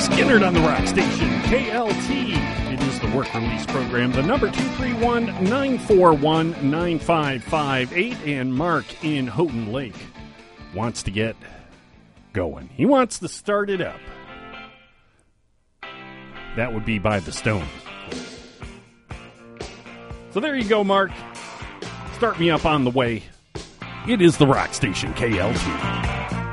Skinner on the Rock Station, KLT. It is the work release program, the number 231-941-9558. And Mark in Houghton Lake wants to get going. He wants to start it up. That would be by the Stones. So there you go, Mark. Start me up on the way. It is the Rock Station, KLT.